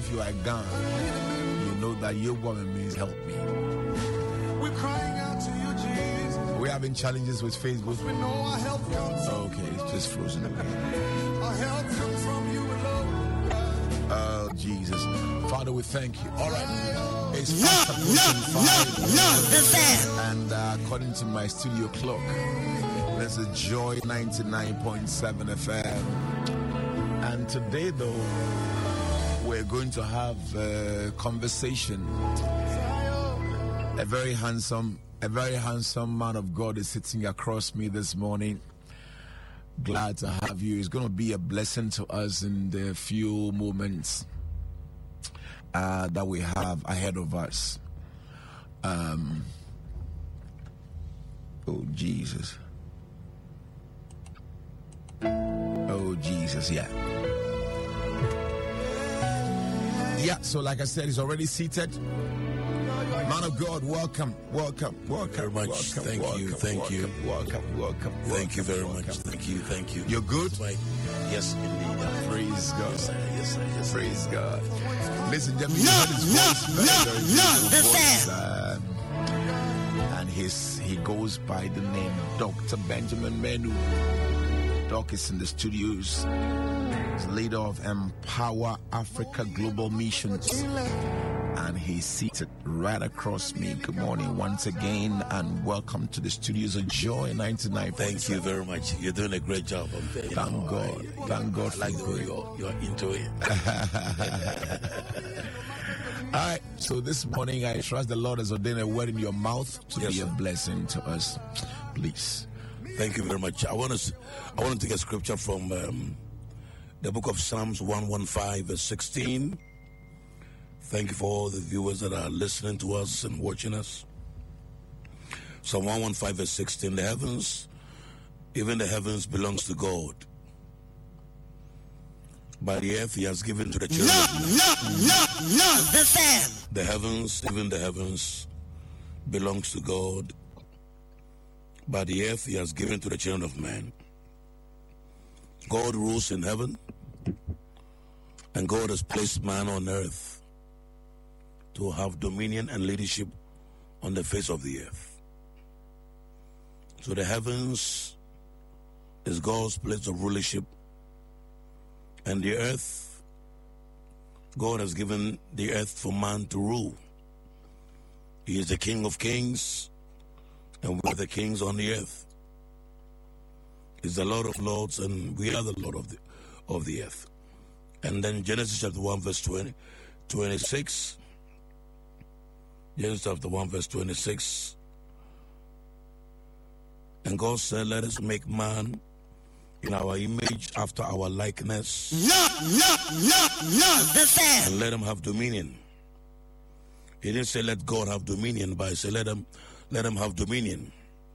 if you are gone, you know that your woman means help me. We're crying out to you, Jesus. We're having challenges with Facebook. We know our help comes from Okay, it's just frozen away. Our help comes from you alone. Oh, Jesus. Father, we thank you. All right. It's and according to my studio clock, there's a Joy 99.7 FM. And today, though, we're going to have a conversation. A very handsome man of God is sitting across me this morning. Glad to have you. It's going to be a blessing to us in the few moments that we have ahead of us. Oh, Jesus. Oh, Jesus, yeah. Yeah, so like I said, he's already seated. Man of God, welcome. Very much. Thank you. Welcome. Thank you very much. Thank you. You're good? Yes, indeed. Praise God. Yes, sir. Praise God. Listen, gentlemen, you heard his voice. Very beautiful voice. And he goes by the name Dr. Benjamin Menu. Doc is in the studios. He's leader of Empower Africa Global Missions. And he's seated right across me. Good morning once again, and welcome to the studios of Joy 99. Thank you very much. You're doing a great job. Thank God. Thank God. I like the way you're into it. All right. So this morning, I trust the Lord has ordained a word in your mouth to be a blessing to us. Please. Thank you very much. I want to take a scripture from the book of Psalms 115, verse 16. Thank you for all the viewers that are listening to us and watching us. Psalm 115, verse 16. The heavens, even the heavens, belongs to God. By the earth, He has given to the children. The heavens, even the heavens, belongs to God. By the earth, He has given to the children of man. God rules in heaven, and God has placed man on earth to have dominion and leadership on the face of the earth. So the heavens is God's place of rulership, and the earth, God has given the earth for man to rule. He is the King of kings, and we are the kings on the earth. He's the Lord of lords, and we are the Lord of the earth. And then Genesis chapter 1, verse 26. Genesis chapter 1, verse 26. And God said, let us make man in our image, after our likeness. And let him have dominion. He didn't say let God have dominion, but he said let him have dominion.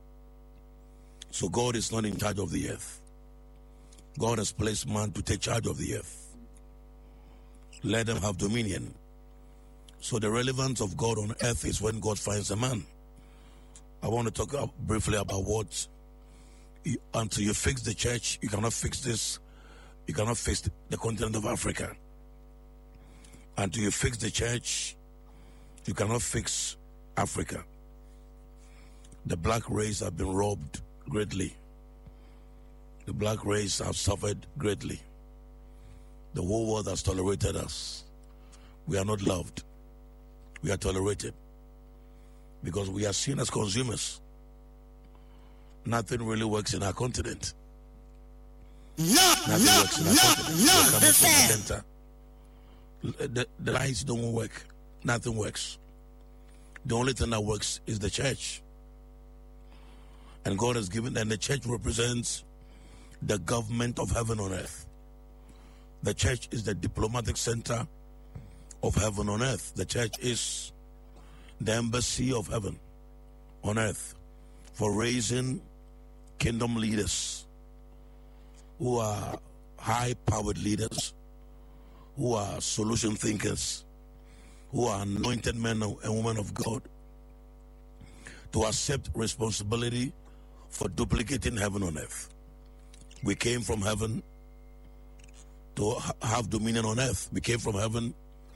So God is not in charge of the earth. God has placed man to take charge of the earth. Let them have dominion. So the relevance of God on earth is when God finds a man. I want to talk briefly about what, until you fix the church, you cannot fix this. You cannot fix the continent of Africa. Until you fix the church, you cannot fix Africa. The black race have been robbed greatly. The black race have suffered greatly. The whole world has tolerated us. We are not loved. We are tolerated because we are seen as consumers. Nothing really works in our continent. Nothing works in our continent. The lights don't work. Nothing works. The only thing that works is the church. And God has given, and the church represents the government of heaven on earth. The church is the diplomatic center of heaven on earth. The church is the embassy of heaven on earth for raising kingdom leaders who are high-powered leaders, who are solution thinkers, who are anointed men and women of God, to accept responsibility for duplicating heaven on earth. We came from heaven to have dominion on earth. We came from heaven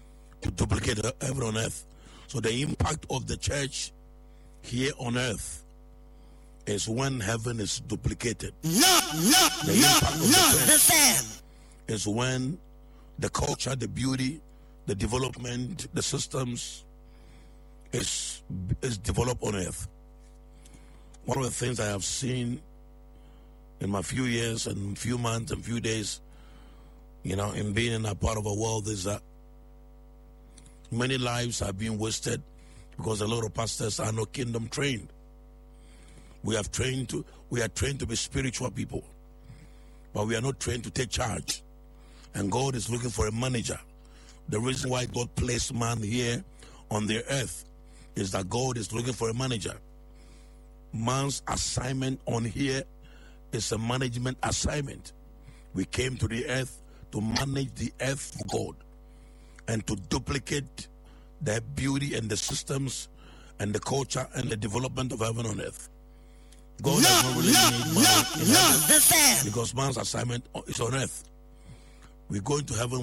to duplicate heaven on earth. So the impact of the church here on earth is when heaven is duplicated. The impact of the church is when the culture, the beauty, the development, the systems is developed on earth. One of the things I have seen in my few years and few months and few days, in being in a part of a world, is that many lives are being wasted because a lot of pastors are not kingdom trained. We are trained to be spiritual people, but we are not trained to take charge. And God is looking for a manager. The reason why God placed man here on the earth is that God is looking for a manager. Man's assignment on here is a management assignment. We came to the earth to manage the earth for God and to duplicate the beauty and the systems and the culture and the development of heaven on earth. God does not really need man in heaven because man's assignment is on earth. We're going to heaven